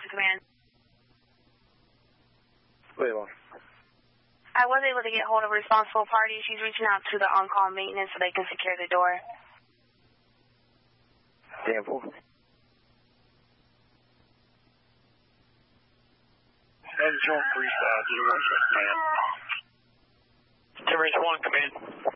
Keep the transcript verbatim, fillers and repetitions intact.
Command. Wait one. I was able to get hold of a responsible party. She's reaching out to the on-call maintenance so they can secure the door. Sample. That's one three five zero one seven, man. Timber one, come in.